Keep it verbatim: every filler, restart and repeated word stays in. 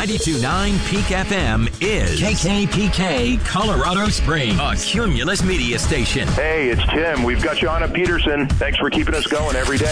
ninety-two point nine Peak F M is K K P K Colorado Springs, a Cumulus media station. Hey, it's Tim. We've got you on at Peterson. Thanks for keeping us going every day.